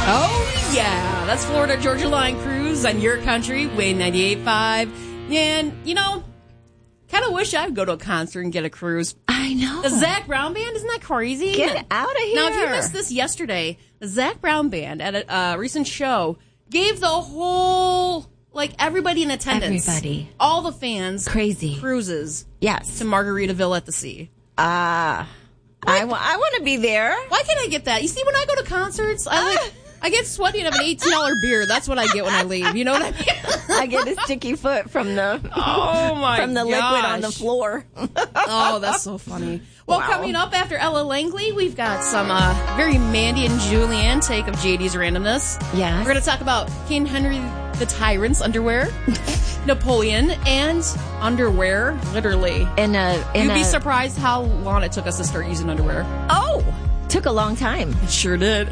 Oh, yeah. That's Florida Georgia Line Cruise on your country, Wayne 98.5. And, kind of wish I would go to a concert and get a cruise. I know. The Zac Brown Band, isn't that crazy? Get out of here. Now, if you missed this yesterday, the Zac Brown Band at a recent show gave the whole, everybody in attendance. Everybody. All the fans. Crazy. Cruises. Yes. To Margaritaville at the Sea. I want to be there. Why can't I get that? You see, when I go to concerts, I get sweaty and have an $18 beer. That's what I get when I leave. You know what I mean? I get a sticky foot from the liquid on the floor. Oh, that's so funny. Well, Coming up after Ella Langley, we've got some very Mandy and Julianne take of JD's randomness. Yeah. We're going to talk about King Henry the Tyrant's underwear, Napoleon, and underwear, literally. You'd be surprised how long it took us to start using underwear. Oh, took a long time. It sure did.